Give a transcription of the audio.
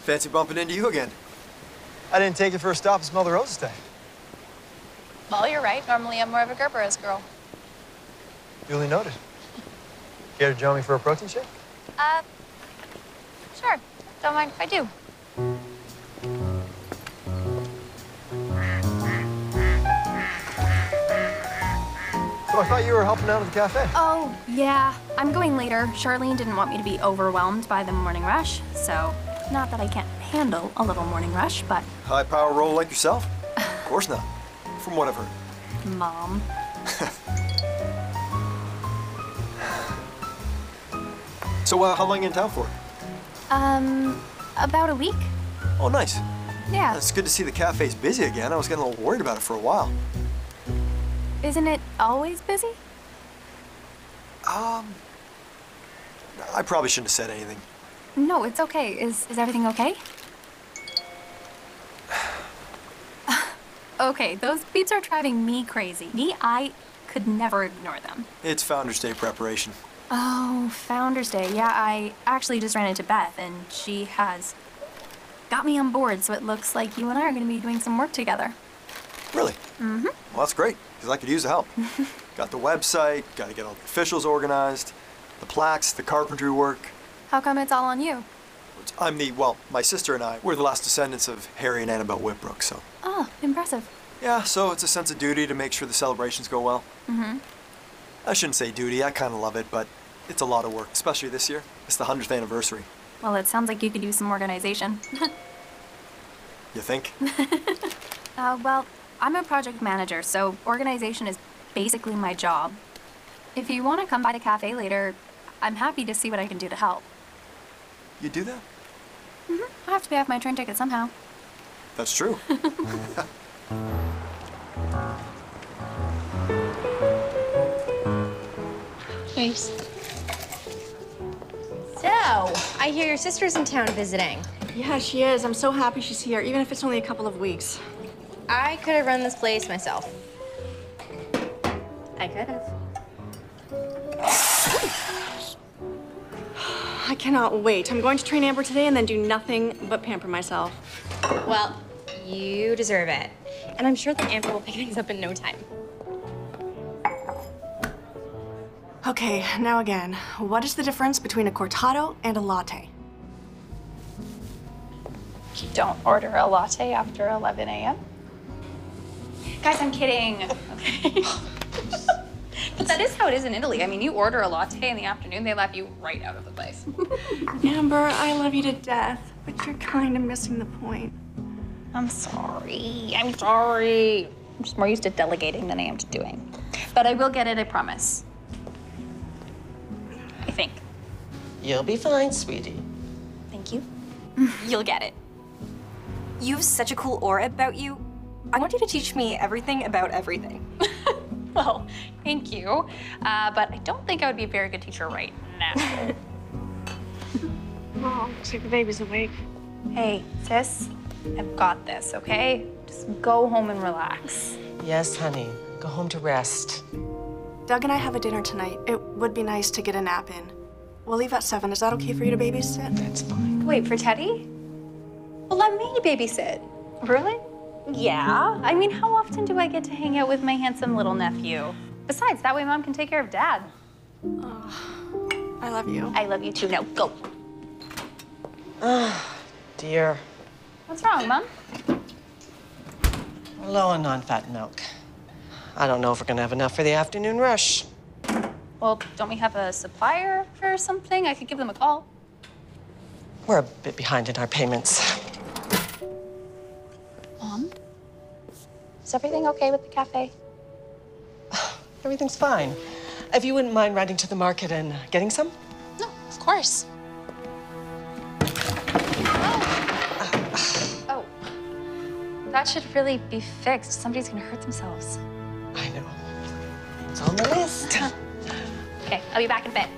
Fancy bumping into you again. I didn't take you for a stop and smell the roses today. Well, you're right. Normally, I'm more of a Gerberas girl. Duly noted. Care to join me for a protein shake? Sure. Don't mind if I do. So I thought you were helping out at the cafe. Oh, yeah. I'm going later. Charlene didn't want me to be overwhelmed by the morning rush, so not that I can't handle a little morning rush, but... High power role like yourself? Of course not. From what I've heard. Mom. So, how long you in town for? About a week. Oh, nice. Yeah. It's good to see the cafe's busy again. I was getting a little worried about it for a while. Isn't it always busy? I probably shouldn't have said anything. No, it's okay. Is everything okay? Okay, those beats are driving me crazy. I could never ignore them. It's Founders Day preparation. Oh, Founders Day. Yeah, I actually just ran into Beth, and she has got me on board, so it looks like you and I are going to be doing some work together. Really? Mm-hmm. Well, that's great, because I could use the help. Got the website, got to get all the officials organized, the plaques, the carpentry work. How come it's all on you? My sister and I, we're the last descendants of Harry and Annabelle Whitbrook, so. Oh, impressive. Yeah, so it's a sense of duty to make sure the celebrations go well. Mm-hmm. I shouldn't say duty, I kind of love it, but it's a lot of work, especially this year. It's the 100th anniversary. Well, it sounds like you could use some organization. You think? Well, I'm a project manager, so organization is basically my job. If you want to come by the cafe later, I'm happy to see what I can do to help. You do that? Mm-hmm. I have to pay off my train ticket somehow. That's true. Thanks. So, I hear your sister's in town visiting. Yeah, she is. I'm so happy she's here, even if it's only a couple of weeks. I could have run this place myself. I could have. I cannot wait. I'm going to train Amber today and then do nothing but pamper myself. Well, you deserve it. And I'm sure that Amber will pick things up in no time. Okay, now again. What is the difference between a cortado and a latte? Don't order a latte after 11 a.m. Guys, I'm kidding. Okay. But that is how it is in Italy. I mean, you order a latte in the afternoon, they let you right out of the place. Amber, I love you to death, but you're kind of missing the point. I'm sorry. I'm sorry. I'm just more used to delegating than I am to doing. But I will get it, I promise. I think. You'll be fine, sweetie. Thank you. You'll get it. You have such a cool aura about you. I want you to teach me everything about everything. Well, thank you. But I don't think I would be a very good teacher right now. Oh, looks like the baby's awake. Hey, sis, I've got this, okay? Just go home and relax. Yes, honey. Go home to rest. Doug and I have a dinner tonight. It would be nice to get a nap in. We'll leave at 7. Is that okay for you to babysit? That's fine. Wait, for Teddy? Well, let me babysit. Really? Yeah. I mean, how often do I get to hang out with my handsome little nephew? Besides, that way Mom can take care of Dad. I love you. I love you too. Now, go. Dear. What's wrong, Mom? We're low on non-fat milk. I don't know if we're gonna have enough for the afternoon rush. Well, don't we have a supplier or something? I could give them a call. We're a bit behind in our payments. Mom? Is everything okay with the cafe? Everything's fine. If you wouldn't mind riding to the market and getting some? No, of course. Oh. That should really be fixed. Somebody's gonna hurt themselves. I know. It's on the list. Okay, I'll be back in a bit.